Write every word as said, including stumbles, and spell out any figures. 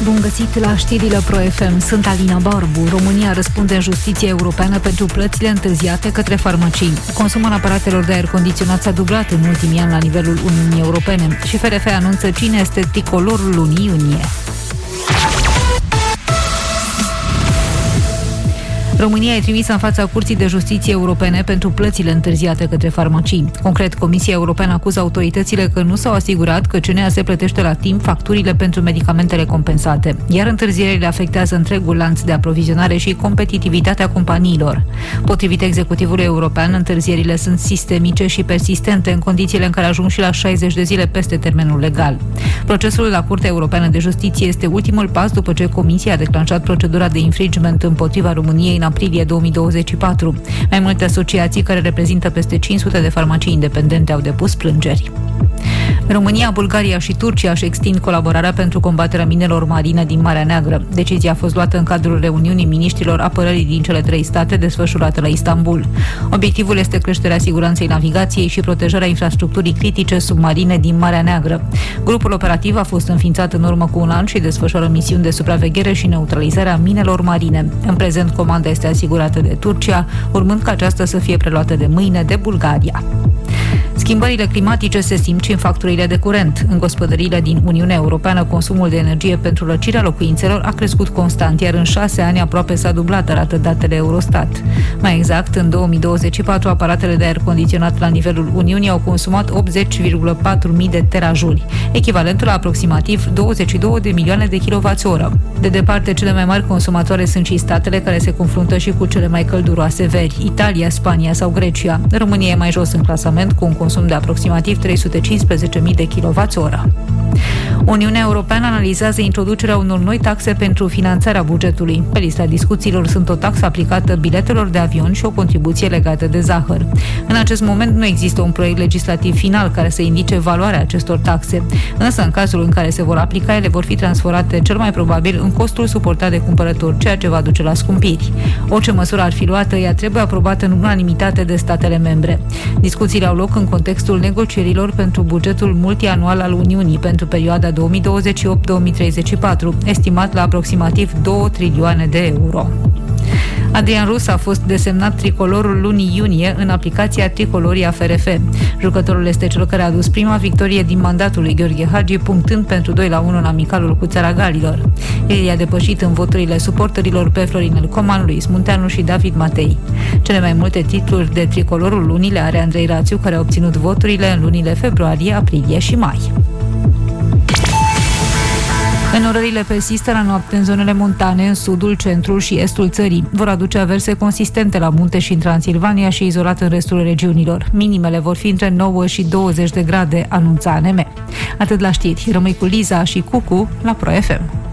Bun găsit la știrile Pro F M. Sunt Alina Barbu. România răspunde în justiție europeană pentru plățile întârziate către farmacii. Consumul aparatelor de aer condiționat s-a dublat în ultimii ani la nivelul Uniunii Europene și F R F anunță cine este tricolorul lunii iunie. România e trimisă în fața Curții de Justiție Europene pentru plățile întârziate către farmacii. Concret, Comisia Europeană acuză autoritățile că nu s-au asigurat că C N A S plătește la timp facturile pentru medicamentele compensate, iar întârzierile afectează întregul lanț de aprovizionare și competitivitatea companiilor. Potrivit executivului european, întârzierile sunt sistemice și persistente în condițiile în care ajung și la șaizeci de zile peste termenul legal. Procesul la Curtea Europeană de Justiție este ultimul pas după ce Comisia a declanșat procedura de infringement împotriva României în aprilie două mii douăzeci și patru. Mai multe asociații care reprezintă peste cinci sute de farmacii independente au depus plângeri. România, Bulgaria și Turcia își extind colaborarea pentru combaterea minelor marine din Marea Neagră. Decizia a fost luată în cadrul reuniunii miniștrilor apărării din cele trei state desfășurată la Istanbul. Obiectivul este creșterea siguranței navigației și protejarea infrastructurii critice submarine din Marea Neagră. Grupul operativ a fost înființat în urmă cu un an și desfășoară misiuni de supraveghere și neutralizare a minelor marine. În prezent, comanda este asigurată de Turcia, urmând ca aceasta să fie preluată de mâine de Bulgaria. Schimbările climatice se simt și în facturile de curent. În gospodăriile din Uniunea Europeană, consumul de energie pentru răcirea locuințelor a crescut constant, iar în șase ani aproape s-a dublat, arată datele Eurostat. Mai exact, în două mii douăzeci și patru, aparatele de aer condiționat la nivelul Uniunii au consumat optzeci virgulă patru mii de terajuli, echivalentul la aproximativ douăzeci și două de milioane de kilowați-oră. De departe, cele mai mari consumatoare sunt și statele care se confruntă și cu cele mai călduroase veri, Italia, Spania sau Grecia. România e mai jos în clasament, cu un consum de aproximativ trei sute cincisprezece mii de kilowați-oră. Uniunea Europeană analizează introducerea unor noi taxe pentru finanțarea bugetului. Pe lista discuțiilor sunt o taxă aplicată biletelor de avion și o contribuție legată de zahăr. În acest moment nu există un proiect legislativ final care să indice valoarea acestor taxe, însă în cazul în care se vor aplica, ele vor fi transferate cel mai probabil în costul suportat de cumpărător, ceea ce va duce la scumpiri. Orice măsură ar fi luată, ea trebuie aprobată în unanimitate de statele membre. Discuțiile au loc în contextul negocierilor pentru bugetul multianual al Uniunii pentru perioada două mii douăzeci și opt două mii treizeci și patru, estimat la aproximativ două trilioane de euro. Adrian Rus a fost desemnat tricolorul lunii iunie în aplicația Tricoloria F R F. Jucătorul este cel care a adus prima victorie din mandatul lui Gheorghe Hagi, punctând pentru doi la unu în amicalul cu Țara Galilor. El i-a depășit în voturile suporterilor pe Florinel Coman, Luis Munteanu și David Matei. Cele mai multe titluri de tricolorul lunii le are Andrei Rațiu, care a obținut voturile în lunile februarie, aprilie și mai. Înnorările persistă la noapte în zonele montane, în sudul, centrul și estul țării. Vor aduce averse consistente la munte și în Transilvania și izolat în restul regiunilor. Minimele vor fi între nouă și douăzeci de grade, anunța A N M. Atât la știri. Rămâi cu Liza și Cucu la Pro F M.